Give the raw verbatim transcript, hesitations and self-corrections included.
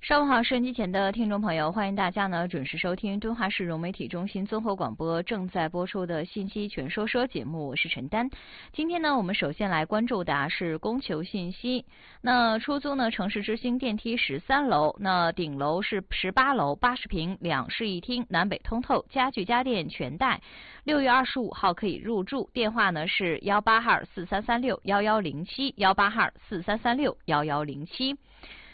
上午好，收音机前的听众朋友，欢迎大家呢准时收听敦化市融媒体中心综合广播正在播出的信息全说说节目，我是陈丹。今天呢，我们首先来关注的是供求信息。那出租呢，城市之星电梯十三楼，那顶楼是十八楼，八十平，两室一厅，南北通透，家具家电全带。六月二十五号可以入住，电话呢是幺八二四三三六幺幺零七，幺八二四三三六幺幺零七。